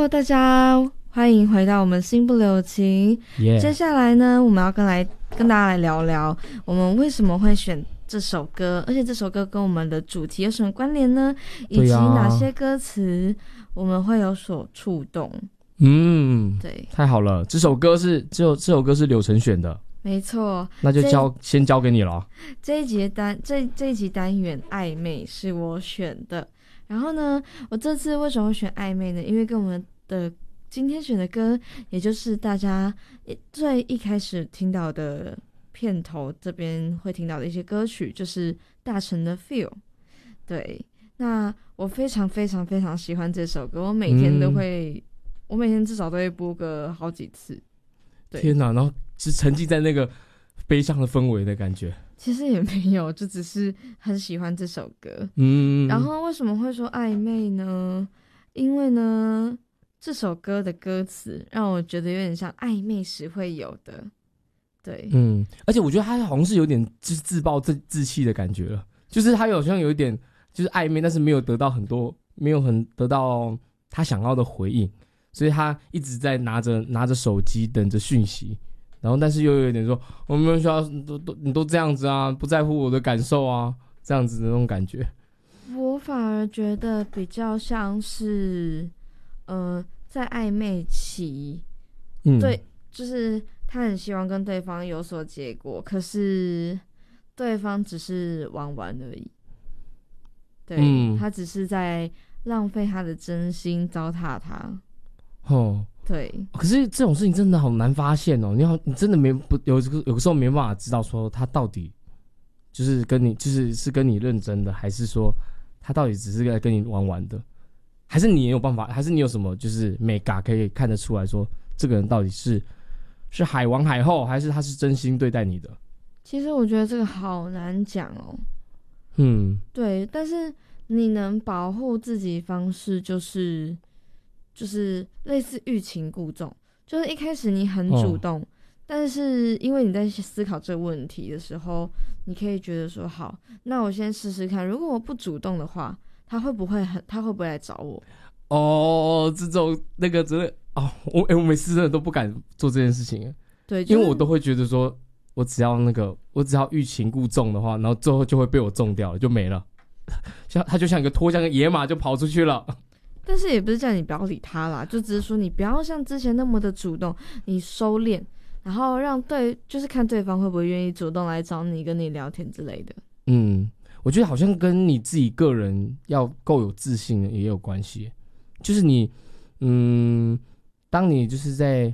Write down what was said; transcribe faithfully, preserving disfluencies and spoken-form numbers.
Hello， 大家欢迎回到我们心不留情。 Yeah. 接下来呢，我们要跟来跟大家来聊聊，我们为什么会选这首歌，而且这首歌跟我们的主题有什么关联呢？以及哪些歌词我们会有所触动？ 嗯， 对， 太好了，这首歌是只有这首歌是柳晨选的， 没错， 那就交先交给你了。 这一集单这这一集单元暧昧是我选的，然后呢，我这次为什么会选暧昧呢？因为跟我们的今天选的歌，也就是大家最一开始听到的片头这边会听到的一些歌曲，就是大成的 Feel。 对，那我非常非常非常喜欢这首歌，我每天都会、嗯、我每天至少都会播个好几次。对， 天哪，然后是沉浸在那个悲伤的氛围的感觉。 其实也没有，就只是很喜欢这首歌。 嗯， 然后为什么会说暧昧呢？因为呢，这首歌的歌词让我觉得有点像暧昧时会有的。对，嗯， 而且我觉得他好像是有点就是自暴自自弃的感觉了，就是他好像有一点就是暧昧，但是没有得到很多，没有很得到他想要的回应，所以他一直在拿着拿着手机等着讯息。然后，但是又有一点说，我没有需要，都都你都这样子啊，不在乎我的感受啊，这样子的那种感觉。 我反而觉得比较像是，呃，在暧昧期，嗯，对，就是他很希望跟对方有所结果，可是对方只是玩玩而已。对，嗯，他只是在浪费他的真心，糟蹋他。 哦。 对， 可是这种事情真的好难发现哦。你好，你真的没不有有时候没办法知道说他到底就是跟你就是是跟你认真的，还是说他到底只是在跟你玩玩的，还是你也有办法，还是你有什么就是美感可以看得出来说这个人到底是是海王海后，还是他是真心对待你的？ 其实我觉得这个好难讲哦。 嗯， 对，但是你能保护自己方式就是。就是类似欲擒故纵，就是一开始你很主动、哦、但是因为你在思考这个问题的时候，你可以觉得说好，那我先试试看，如果我不主动的话，他会不会很他会不会来找我？ 哦，这种那个真的哦，我、欸、我每次真的都不敢做这件事情。 对、就是、 因为我都会觉得说我只要那个我只要欲擒故纵的话，然后最后就会被我中掉了，就没了。像他就像一个脱缰的野马就跑出去了。 但是也不是叫你不要理他啦，就只是说你不要像之前那么的主动，你收敛，然后让对，就是看对方会不会愿意主动来找你，跟你聊天之类的。 嗯，我觉得好像跟你自己个人要够有自信也有关系。就是你，嗯，当你就是在